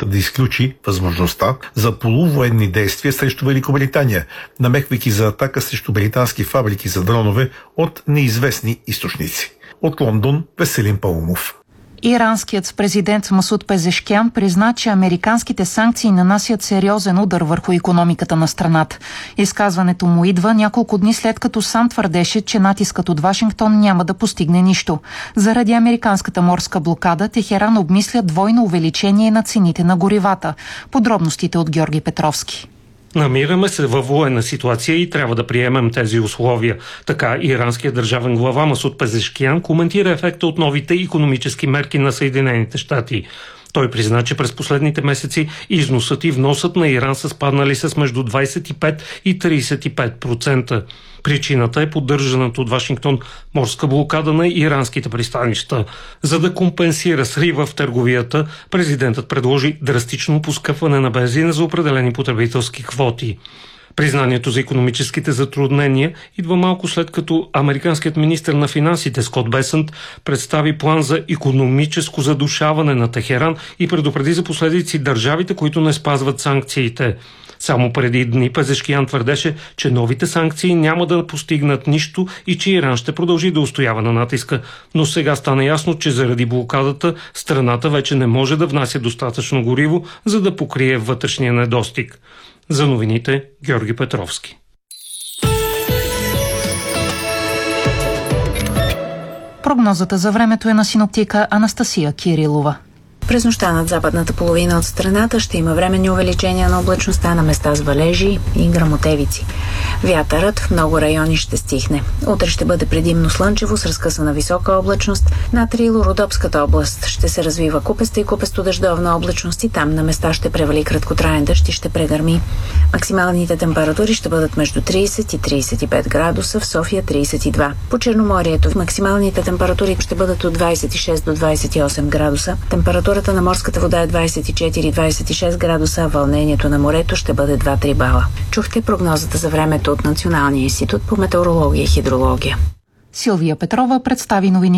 опита да изключи възможността за полувоенни действия срещу Великобритания, намеквайки за атака срещу британски фабрики за дронове от неизвестни източници. От Лондон Веселин Паумов. Иранският президент Масуд Пезешкян призна, че американските санкции нанасят сериозен удар върху икономиката на страната. Изказването му идва няколко дни след като сам твърдеше, че натискът от Вашингтон няма да постигне нищо. Заради американската морска блокада, Техеран обмисля двойно увеличение на цените на горивата. Подробностите от Георги Петровски. Намираме се във военна ситуация и трябва да приемем тези условия. Така иранският държавен глава Масуд Пезешкян коментира ефекта от новите икономически мерки на Съединените щати. Той призна, че през последните месеци износът и вносът на Иран са спаднали с между 25 и 35%. Причината е поддържаната от Вашингтон морска блокада на иранските пристанища. За да компенсира срива в търговията, президентът предложи драстично поскъпване на бензина за определени потребителски квоти. Признанието за икономическите затруднения идва малко след като американският министър на финансите Скот Бесънт представи план за икономическо задушаване на Техеран и предупреди за последици държавите, които не спазват санкциите. Само преди дни Пезешкян твърдеше, че новите санкции няма да постигнат нищо и че Иран ще продължи да устоява на натиска. Но сега стана ясно, че заради блокадата страната вече не може да внася достатъчно гориво, за да покрие вътрешния недостиг. За новините Георги Петровски. Прогнозата за времето е на синоптика Анастасия Кирилова. През нощта над западната половина от страната ще има временни увеличения на облачността на места с валежи и гръмотевици. Вятърът в много райони ще стихне. Утре ще бъде предимно слънчево с разкъсана висока облачност. Над Рило-Родопската област ще се развива купеста и купесто-дъждовна облачност и там на места ще превали краткотраен дъжд и ще прегърми. Максималните температури ще бъдат между 30 и 35 градуса, в София 32. По Черноморието максималните температури ще бъдат от 26 до 28 градуса. Температурата на морската вода е 24-26 градуса, а вълнението на морето ще бъде 2-3 бала. Чухте прогнозата за времето от Националния институт по метеорология и хидрология. Силвия Петрова представи новини.